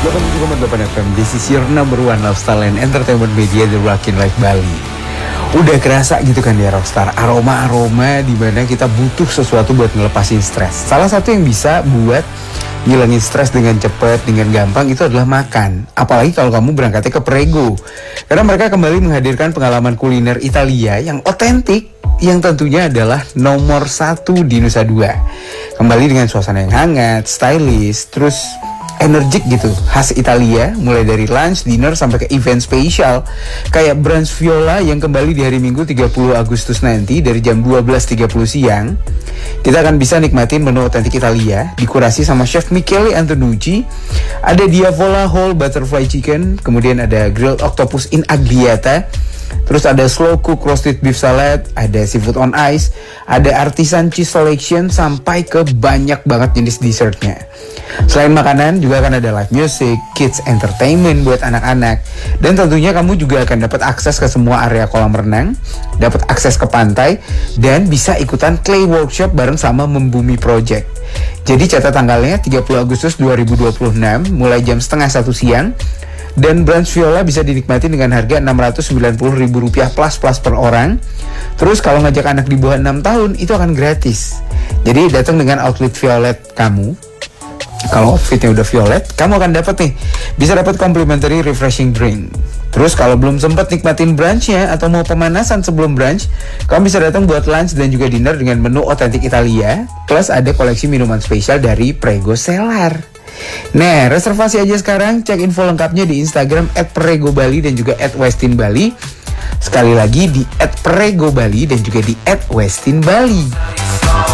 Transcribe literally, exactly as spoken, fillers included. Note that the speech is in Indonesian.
delapan puluh tujuh koma delapan F M, this is your number one lifestyle and entertainment media, The Rockin' Life Bali. Udah kerasa gitu kan ya Rockstar, aroma-aroma di mana kita butuh sesuatu buat ngelepasin stres. Salah satu yang bisa buat ngilangin stres dengan cepat, dengan gampang itu adalah makan. Apalagi kalau kamu berangkatnya ke Prego. Karena mereka kembali menghadirkan pengalaman kuliner Italia yang otentik, yang tentunya adalah nomor satu di Nusa Dua. Kembali dengan suasana yang hangat, stylish, terus energik gitu, khas Italia, mulai dari lunch, dinner, sampai ke event spesial kayak brunch Viola yang kembali di hari Minggu tiga puluh Agustus nanti dari jam dua belas tiga puluh siang. Kita akan bisa nikmatin menu otentik Italia dikurasi sama Chef Michele Antonucci. Ada Diavola Whole Butterfly Chicken, kemudian ada Grilled Octopus in Agliata, terus ada slow cook roasted beef salad, ada seafood on ice, ada artisan cheese selection, sampai ke banyak banget jenis dessertnya. Selain makanan, juga akan ada live music, kids entertainment buat anak-anak, dan tentunya kamu juga akan dapat akses ke semua area kolam renang, dapat akses ke pantai, dan bisa ikutan clay workshop bareng sama Membumi Project. Jadi catat tanggalnya tiga puluh Agustus dua ribu dua puluh enam, mulai jam setengah satu siang. Dan brunch Viola bisa dinikmati dengan harga enam ratus sembilan puluh ribu rupiah plus plus per orang. Terus kalau ngajak anak di bawah enam tahun itu akan gratis. Jadi datang dengan outfit violet kamu. Kalau outfitnya udah violet, kamu akan dapat nih, bisa dapat complimentary refreshing drink. Terus kalau belum sempat nikmatin brunchnya atau mau pemanasan sebelum brunch, kamu bisa datang buat lunch dan juga dinner dengan menu otentik Italia. Plus ada koleksi minuman spesial dari Prego Cellar. Nah, reservasi aja sekarang, cek info lengkapnya di Instagram at prego bali dan juga at westin bali. Sekali lagi di at prego bali dan juga di at westin bali.